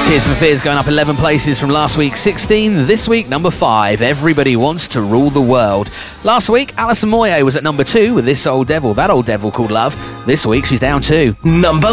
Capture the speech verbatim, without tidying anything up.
Tears for Fears going up eleven places from last week, sixteen. This week, number five, Everybody Wants to Rule the World. Last week, Alison Moyet was at number two with This Old Devil, That Old Devil Called Love. This week, she's down two. Number